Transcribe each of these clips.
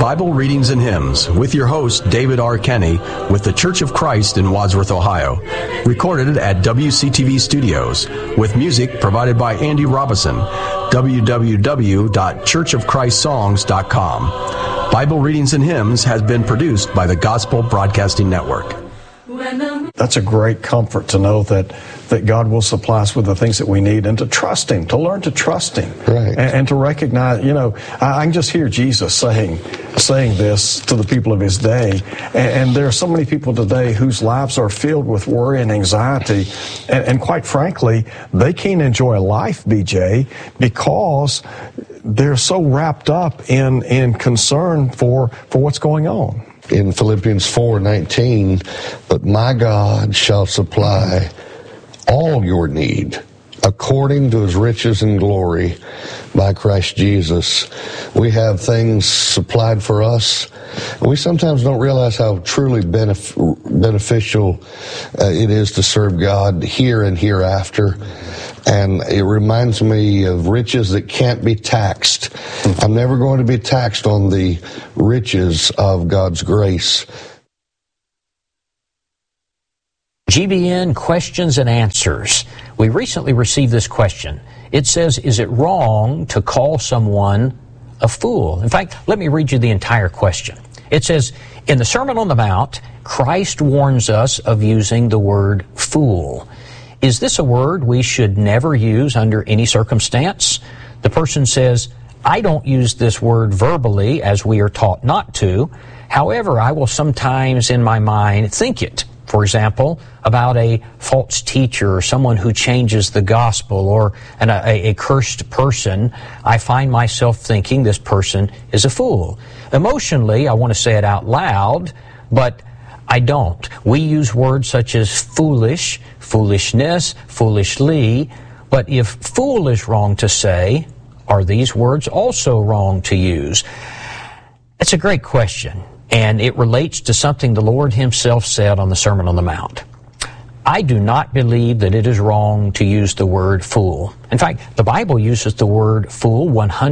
Bible Readings and Hymns with your host, David R. Kenny, with the Church of Christ in Wadsworth, Ohio. Recorded at WCTV Studios, with music provided by Andy Robison. www.churchofchristssongs.com. Bible Readings and Hymns has been produced by the Gospel Broadcasting Network. That's a great comfort to know that God will supply us with the things that we need, and to trust Him, to learn to trust Him, right. and to recognize, I can just hear Jesus saying this to the people of His day, and there are so many people today whose lives are filled with worry and anxiety, and quite frankly, they can't enjoy life, BJ, because they're so wrapped up in concern for what's going on. In Philippians 4:19, but my God shall supply all your need according to His riches and glory by Christ Jesus. We have things supplied for us. We sometimes don't realize how truly beneficial it is to serve God here and hereafter. And it reminds me of riches that can't be taxed. I'm never going to be taxed on the riches of God's grace. GBN Questions and Answers. We recently received this question. It says, is it wrong to call someone a fool? In fact, let me read you the entire question. It says, in the Sermon on the Mount, Christ warns us of using the word fool. Is this a word we should never use under any circumstance? The person says, I don't use this word verbally as we are taught not to. However, I will sometimes in my mind think it. For example, about a false teacher or someone who changes the gospel, or a cursed person, I find myself thinking this person is a fool. Emotionally, I want to say it out loud, but I don't. We use words such as foolish, foolishness, foolishly, but if fool is wrong to say, are these words also wrong to use? It's a great question, and it relates to something the Lord Himself said on the Sermon on the Mount. I do not believe that it is wrong to use the word fool. In fact, the Bible uses the word fool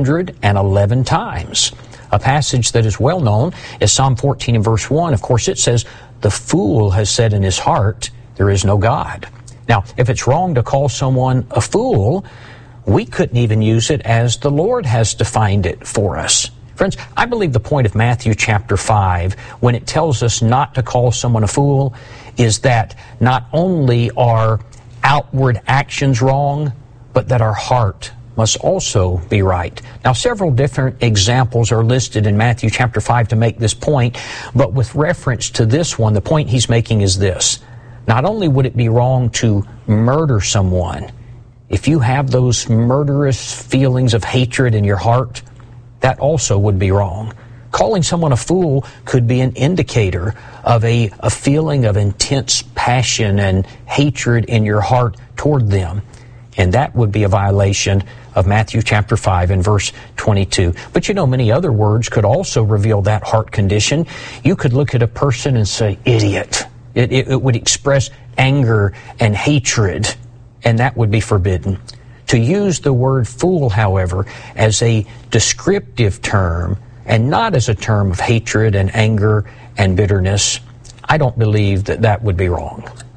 111 times. A passage that is well known is Psalm 14 and verse 1. Of course, it says, the fool has said in his heart, there is no God. Now, if it's wrong to call someone a fool, we couldn't even use it as the Lord has defined it for us. Friends, I believe the point of Matthew chapter 5, when it tells us not to call someone a fool, is that not only are outward actions wrong, but that our heart must also be right. Now, several different examples are listed in Matthew chapter 5 to make this point, but with reference to this one, the point he's making is this. Not only would it be wrong to murder someone, if you have those murderous feelings of hatred in your heart, that also would be wrong. Calling someone a fool could be an indicator of a feeling of intense passion and hatred in your heart toward them. And that would be a violation of Matthew chapter 5 and verse 22. But many other words could also reveal that heart condition. You could look at a person and say, idiot. It would express anger and hatred, and that would be forbidden. To use the word fool, however, as a descriptive term and not as a term of hatred and anger and bitterness, I don't believe that would be wrong.